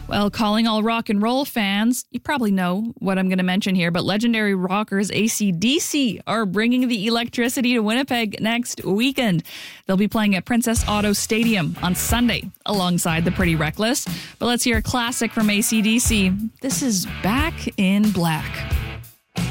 Well, calling all rock and roll fans, you probably know what I'm going to mention here, but legendary rockers AC/DC are bringing the electricity to Winnipeg next weekend. They'll be playing at Princess Auto Stadium on Sunday alongside the Pretty Reckless. But let's hear a classic from AC/DC. This is Back in Black.